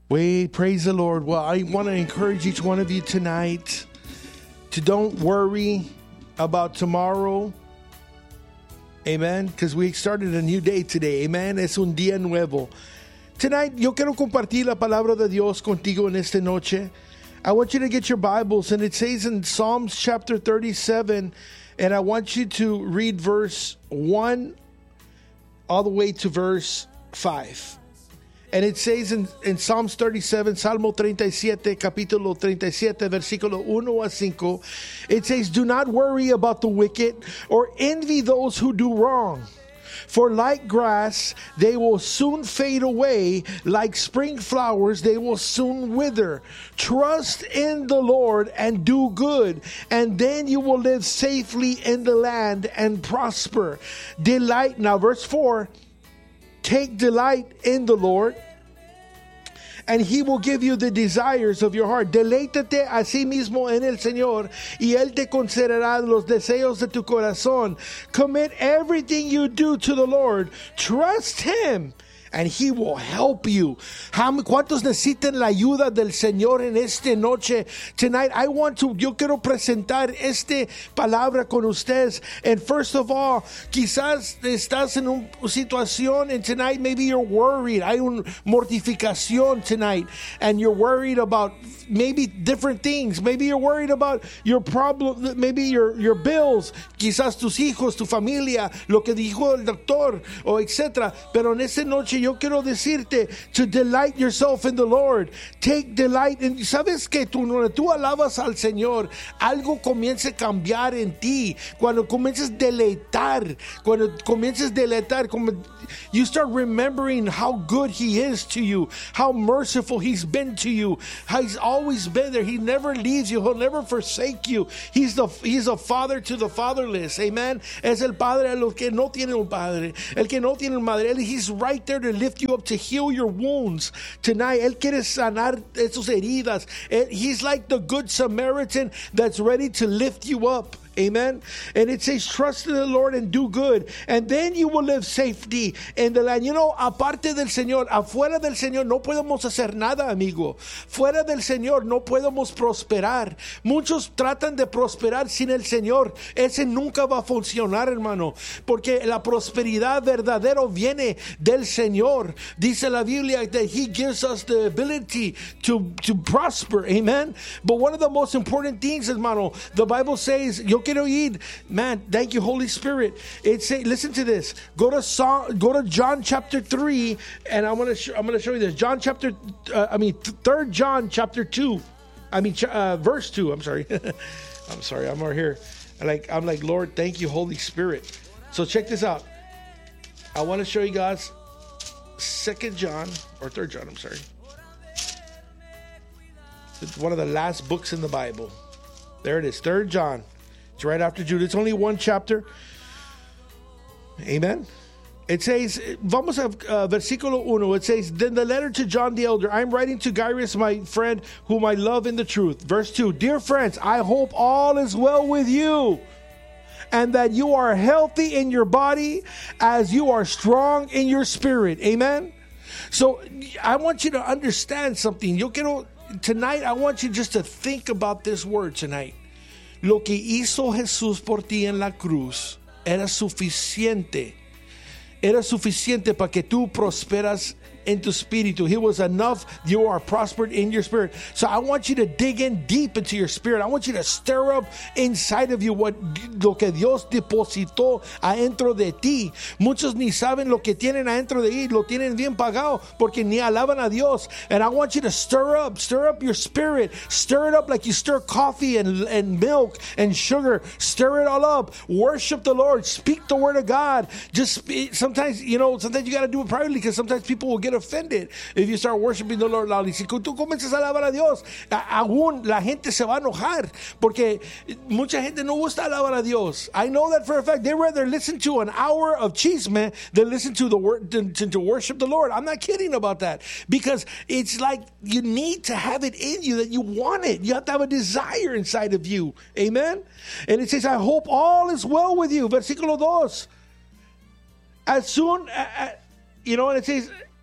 Praise the Lord. Well, I want to encourage each one of you tonight to don't worry about tomorrow. Amen. Because we started a new day today. Amen. Es un día nuevo. Tonight, yo quiero compartir la palabra de Dios contigo en esta noche. I want you to get your Bibles, and it says in Psalms chapter 37, and I want you to read verse 1 all the way to verse 5. And it says in Psalms 37, Salmo 37, capítulo 37, versículo 1 a 5, it says, "Do not worry about the wicked or envy those who do wrong. For like grass, they will soon fade away. Like spring flowers, they will soon wither. Trust in the Lord and do good, and then you will live safely in the land and prosper. Delight," now verse 4, "take delight in the Lord, and He will give you the desires of your heart." Deleítate a sí mismo en el Señor, y Él te concederá los deseos de tu corazón. Commit everything you do to the Lord. Trust Him, and He will help you. ¿Cuántos necesitan la ayuda del Señor en esta noche? Tonight, yo quiero presentar esta palabra con ustedes. And first of all, quizás estás en una situación, and tonight maybe you're worried. Hay una mortificación tonight, and you're worried about maybe different things. Maybe you're worried about your problem, maybe your bills, quizás tus hijos, tu familia, lo que dijo el doctor, o etc. Pero en esta noche yo quiero decirte to delight yourself in the Lord. Take delight in. ¿Sabes que cuando tú alabas al Señor, algo comienza a cambiar en ti? Cuando comienzas a deleitar, you start remembering how good He is to you, how merciful He's been to you, how He's always been there. He never leaves you. He'll never forsake you. He's a father to the fatherless. Amen. Es el padre a los que no tienen un padre. El que no tiene un madre. He's right there to lift you up, to heal your wounds tonight. Él quiere sanar esas heridas. He's like the good Samaritan that's ready to lift you up. Amen. And it says, trust in the Lord and do good, and then you will live safety in the land. You know, aparte del Señor, afuera del Señor no podemos hacer nada, amigo. Fuera del Señor no podemos prosperar. Muchos tratan de prosperar sin el Señor. Ese nunca va a funcionar, hermano, porque la prosperidad verdadera viene del Señor. Dice la Biblia that He gives us the ability to prosper. Amen. But one of the most important things, hermano, the Bible says, yo quiero ir, man, thank you, Holy Spirit. It say, listen to this. Go to John chapter 3, and I'm going to show you this. 3 John chapter 2. Verse 2. I'm sorry. I'm sorry. I'm over here. I'm like, Lord, thank you, Holy Spirit. So check this out. I want to show you guys 2 John or 3 John. I'm sorry. It's one of the last books in the Bible. There it is. 3 John. It's right after Jude. It's only one chapter. Amen. It says, vamos a versículo 1. It says, "Then the letter to John the elder, I'm writing to Gaius, my friend, whom I love in the truth." Verse 2, "Dear friends, I hope all is well with you, and that you are healthy in your body as you are strong in your spirit." Amen. So I want you to understand something. Tonight, I want you just to think about this word tonight. Lo que hizo Jesús por ti en la cruz era suficiente. Era suficiente para que tú prosperas en tu espíritu. He was enough. You are prospered in your spirit. So I want you to dig in deep into your spirit. I want you to stir up inside of you lo que Dios depositó adentro de ti. Muchos ni saben lo que tienen adentro de ti. Lo tienen bien pagado porque ni alaban a Dios. And I want you to stir up your spirit. Stir it up like you stir coffee and milk and sugar. Stir it all up. Worship the Lord. Speak the word of God. Sometimes you got to do it privately, because sometimes people will get offended if you start worshiping the Lord loudly. Si tú comienzas a alabar a Dios, aún la gente se va a enojar, porque mucha gente no gusta alabar a Dios. I know that for a fact. They rather listen to an hour of chisme than listen to the word to worship the Lord. I'm not kidding about that, because it's like you need to have it in you, that you want it. You have to have a desire inside of you. Amen. And it says, "I hope all is well with you." Versículo 2. As soon, and it says,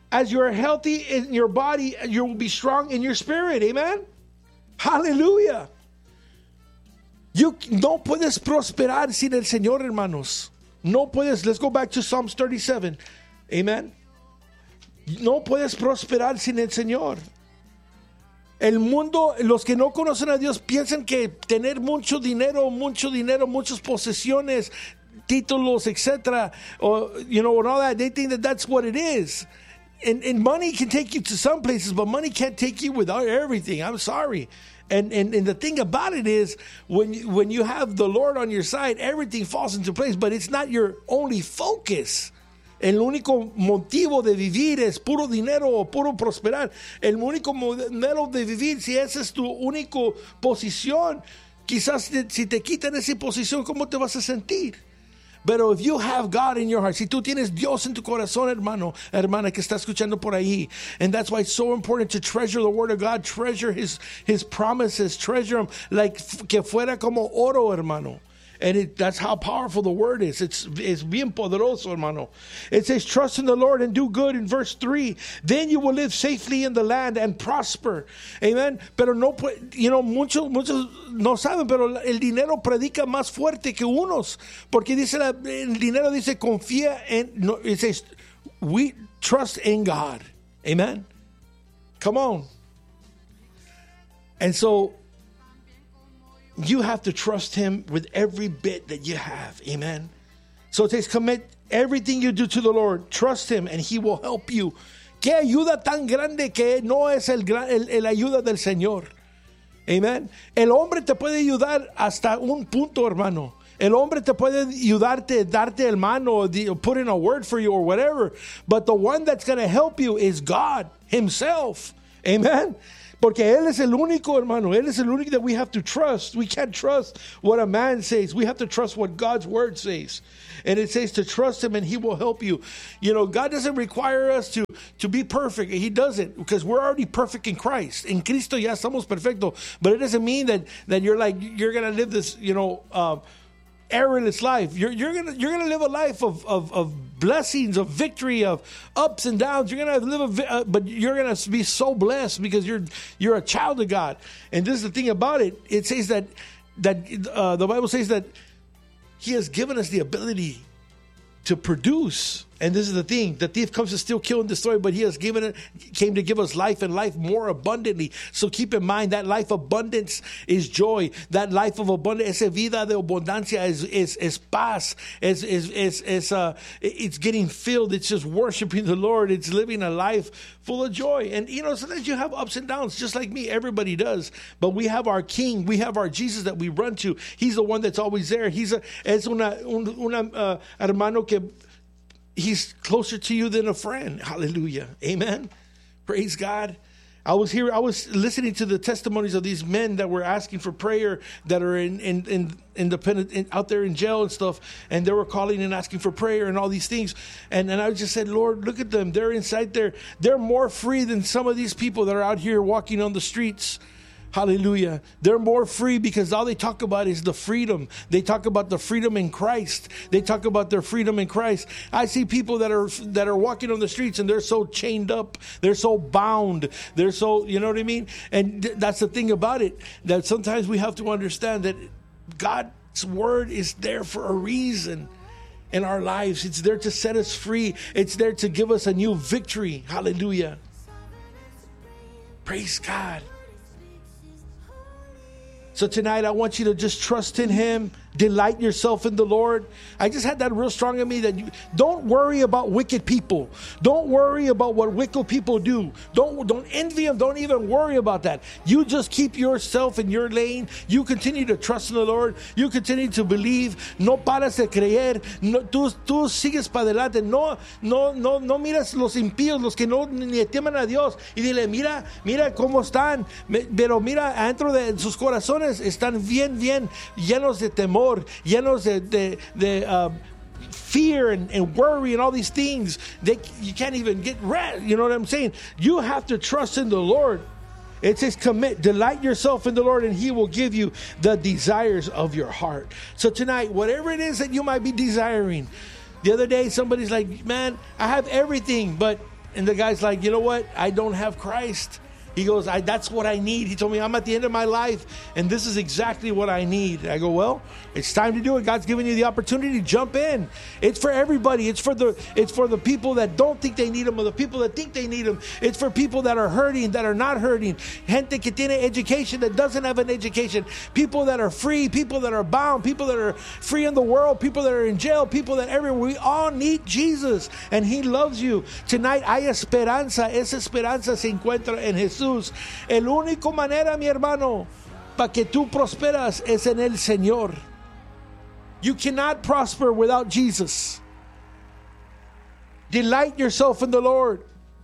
As you are healthy in your body, you will be strong in your spirit. Amen. Hallelujah. You no puedes prosperar sin el Señor, hermanos. No puedes. Let's go back to Psalms 37. Amen. No puedes prosperar sin el Señor. El mundo, los que no conocen a Dios piensan que tener mucho dinero, muchas posesiones, títulos, etc., or and all that, they think that that's what it is. And money can take you to some places, but money can't take you without everything. I'm sorry. And the thing about it is, when you have the Lord on your side, everything falls into place, but it's not your only focus. El único motivo de vivir es puro dinero o puro prosperar. El único modelo de vivir, si esa es tu única posición, quizás si te quitan esa posición, ¿cómo te vas a sentir? Pero if you have God in your heart, si tú tienes Dios en tu corazón, hermano, hermana que está escuchando por ahí, and that's why it's so important to treasure the Word of God, treasure His promises, treasure them like que fuera como oro, hermano. And that's how powerful the word is. It's bien poderoso, hermano. It says, trust in the Lord and do good in verse 3. Then you will live safely in the land and prosper. Amen. Pero no, muchos no saben, pero el dinero predica más fuerte que unos. Porque el dinero dice, confía en, no, it says, we trust in God. Amen. Come on. And so, you have to trust Him with every bit that you have. Amen. So it says, commit everything you do to the Lord. Trust Him and He will help you. Qué ayuda tan grande que no es el ayuda del Señor. Amen. El hombre te puede ayudar hasta un punto, hermano. El hombre te puede ayudarte, darte el mano, or put in a word for you or whatever. But the one that's going to help you is God Himself. Amen. Porque Él es el único, hermano. Él es el único that we have to trust. We can't trust what a man says. We have to trust what God's word says. And it says to trust Him and He will help you. God doesn't require us to be perfect. He doesn't, because we're already perfect in Christ. En Cristo ya estamos perfectos. But it doesn't mean that you're going to live this, errorless life. You're gonna live a life of blessings, of victory, of ups and downs. You're gonna live but you're gonna be so blessed because you're a child of God. And this is the thing about it. It says that the Bible says that He has given us the ability to produce. And this is the thing. The thief comes to steal, kill, and destroy, but He has came to give us life and life more abundantly. So keep in mind that life abundance is joy. That life of abundance, esa vida de abundancia is paz. It's getting filled. It's just worshiping the Lord. It's living a life full of joy. And sometimes you have ups and downs, just like me. Everybody does. But we have our King. We have our Jesus that we run to. He's the one that's always there. Es una hermano que He's closer to you than a friend. Hallelujah. Amen. Praise God. I was listening to the testimonies of these men that were asking for prayer, that are in independent out there in jail and stuff, and they were calling and asking for prayer and all these things. And I just said, Lord, look at them. They're inside there. They're more free than some of these people that are out here walking on the streets. Hallelujah. They're more free because all they talk about is the freedom. They talk about the freedom in Christ. They talk about their freedom in Christ. I see people that are walking on the streets and they're so chained up. They're so bound. They're so, you know what I mean? And that's the thing about it, that sometimes we have to understand that God's word is there for a reason in our lives. It's there to set us free. It's there to give us a new victory. Hallelujah. Praise God. So tonight, I want you to just trust in Him. Delight yourself in the Lord. I just had that real strong in me that don't worry about wicked people. Don't worry about what wicked people do. Don't envy them. Don't even worry about that. You just keep yourself in your lane. You continue to trust in the Lord. You continue to believe. No paras de creer. No, tú sigues para adelante. No miras los impíos, los que no ni temen a Dios. Y dile, mira cómo están. Pero mira, adentro de sus corazones están bien llenos de temor. Llenos de fear and worry and all these things. You can't even get rest. You know what I'm saying? You have to trust in the Lord. It says delight yourself in the Lord and He will give you the desires of your heart. So tonight, whatever it is that you might be desiring. The other day, somebody's like, man, I have everything, but And the guy's like, you know what? I don't have Christ. He goes, that's what I need. He told me, I'm at the end of my life, and this is exactly what I need. I go, well, it's time to do it. God's giving you the opportunity to jump in. It's for everybody. It's for the people that don't think they need Him, or the people that think they need Him. It's for people that are hurting, that are not hurting. Gente que tiene education, that doesn't have an education. People that are free, people that are bound, people that are free in the world, people that are in jail, people that everywhere. We all need Jesus, and He loves you. Tonight hay esperanza. Esa esperanza se encuentra en Jesús. El único manera, mi hermano, para que tú prosperas es en el Señor. You cannot prosper without Jesus. Delight yourself in the Lord,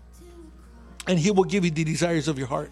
and He will give you the desires of your heart.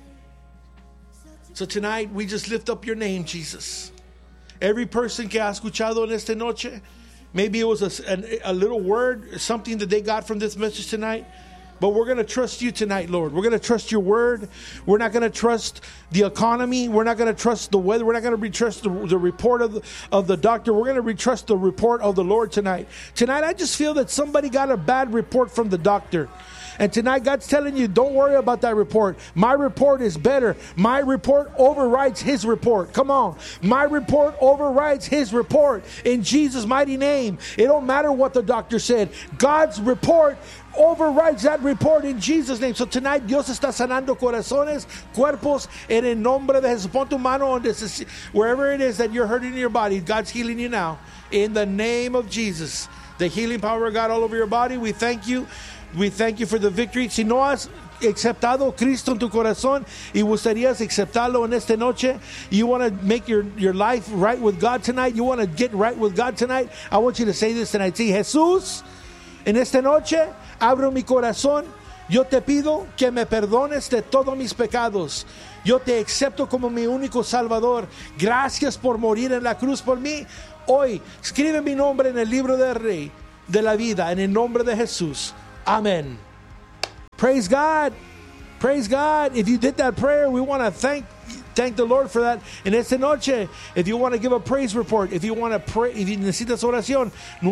So tonight, we just lift up your name, Jesus. Every person que ha escuchado en esta noche, maybe it was a little word, something that they got from this message tonight. But we're going to trust you tonight, Lord. We're going to trust your word. We're not going to trust the economy. We're not going to trust the weather. We're not going to trust the report of the doctor. We're going to trust the report of the Lord tonight. Tonight, I just feel that somebody got a bad report from the doctor. And tonight, God's telling you, don't worry about that report. My report is better. My report overrides His report. Come on. My report overrides His report in Jesus' mighty name. It don't matter what the doctor said. God's report overrides that report in Jesus' name. So tonight, Dios está sanando corazones, cuerpos, en el nombre de Jesús. Pon tu mano wherever it is that you're hurting in your body. God's healing you now. In the name of Jesus. The healing power of God all over your body. We thank you. We thank you for the victory. Si no has aceptado Cristo en tu corazón y gustarías aceptarlo en esta noche, you want to make your life right with God tonight, you want to get right with God tonight, I want you to say this tonight. Sí, Jesús, en esta noche abro mi corazón. Yo te pido que me perdones de todos mis pecados. Yo te acepto como mi único Salvador. Gracias por morir en la cruz por mí. Hoy, escribe mi nombre en el libro del Rey de la vida, en el nombre de Jesús. Amen. Praise God. Praise God. If you did that prayer, we want to thank the Lord for that. En esta noche, if you want to give a praise report, if you want to pray, if you necesitas oración,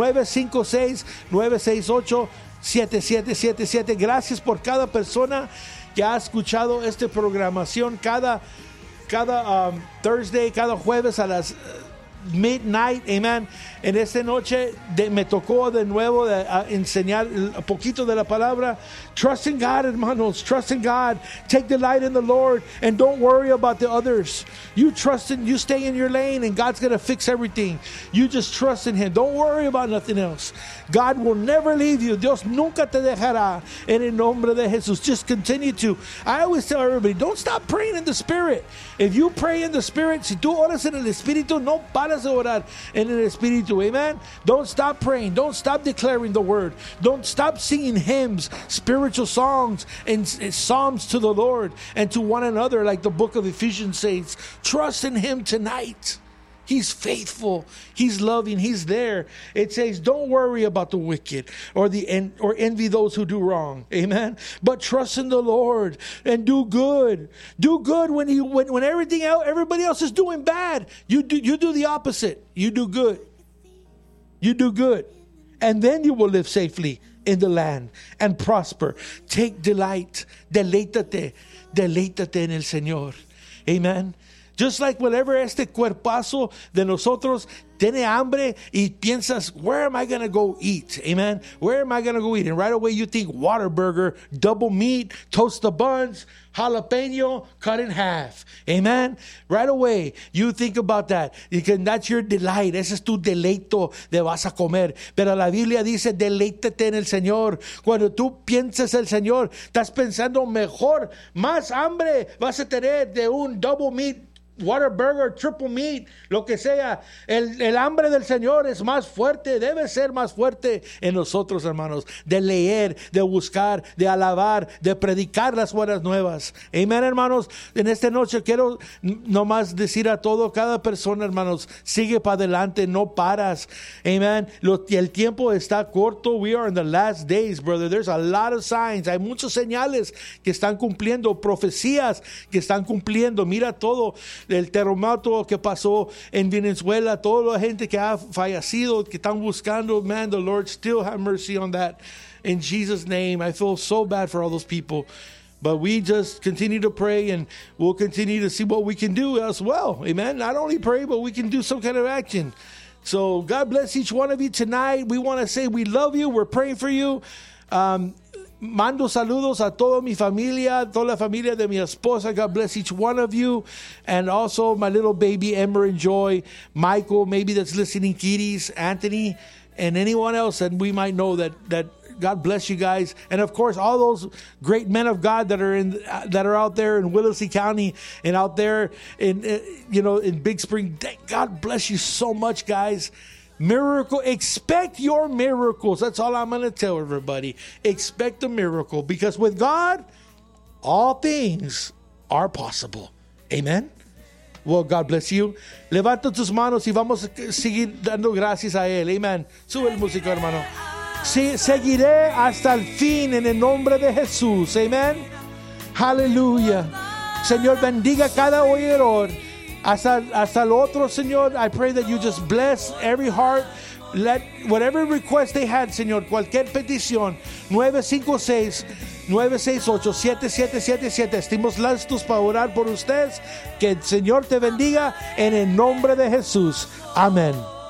956-968-7777. Gracias por cada persona que ha escuchado esta programación cada Thursday, cada jueves a las midnight, amen. En esta noche me tocó de nuevo enseñar un poquito de la palabra. Trust in God, hermanos. Trust in God. Take delight in the Lord, and don't worry about the others. You stay in your lane, and God's going to fix everything. You just trust in Him. Don't worry about nothing else. God will never leave you. Dios nunca te dejará. En el nombre de Jesús. Just continue to. I always tell everybody, don't stop praying in the Spirit. If you pray in the Spirit, si tú oras en el Espíritu, no paras de orar en el Espíritu. Amen. Don't stop praying. Don't stop declaring the word. Don't stop singing hymns, spiritual songs, and psalms to the Lord and to one another, like the book of Ephesians says. Trust in Him tonight. He's faithful. He's loving. He's there. It says, don't worry about the wicked or envy those who do wrong. Amen. But trust in the Lord and do good. Do good when everybody else is doing bad. You do the opposite. You do good. You do good. And then you will live safely in the land and prosper. Take delight. Deleítate en el Señor. Amen. Just like whenever este cuerpazo de nosotros tiene hambre y piensas, where am I going to go eat? Amen. Where am I going to go eat? And right away you think Whataburger, double meat, toast the buns, jalapeno, cut in half. Amen. Right away you think about that. Because that's your delight. Ese es tu deleito de vas a comer. Pero la Biblia dice, deleítate en el Señor. Cuando tú piensas el Señor, estás pensando mejor, más hambre vas a tener de un double meat, Whataburger, triple meat, lo que sea. El hambre del Señor es más fuerte, debe ser más fuerte en nosotros, hermanos, de leer, de buscar, de alabar, de predicar las buenas nuevas. Amén, hermanos. En esta noche quiero nomás decir a cada persona, hermanos, sigue para adelante, no paras. Amén. El tiempo está corto. We are in the last days, brother. There's a lot of signs. Hay muchas señales que están cumpliendo, profecías que están cumpliendo. Mira todo el terremoto que pasó en Venezuela, toda la gente que ha fallecido, que están buscando, man, the Lord still have mercy on that. in Jesus' name. I feel so bad for all those people. But we just continue to pray, and we'll continue to see what we can do as well. Amen. Not only pray, but we can do some kind of action. So God bless each one of you tonight. We want to say we love you. We're praying for you. Mando saludos a toda mi familia, toda la familia de mi esposa. God bless each one of you. And also my little baby, Ember and Joy, Michael, maybe that's listening, Kiris, Anthony, and anyone else that we might know that God bless you guys. And of course, all those great men of God that are out there in Willacy County and out there in Big Spring. God bless you so much, guys. Expect your miracles. That's all I'm going to tell everybody. Expect a miracle, because with God, all things are possible. Amen. Well, God bless you. Levanta tus manos y vamos a seguir dando gracias a Él. Amen. Sube el músico, hermano. Sí, seguiré hasta el fin en el nombre de Jesús. Amen. Aleluya. Señor, bendiga cada oidor. Hasta el otro, Señor, I pray that you just bless every heart. Let whatever request they had, Señor, cualquier petición, 956-968-7777. Estamos listos para orar por ustedes. Que el Señor te bendiga en el nombre de Jesús. Amén.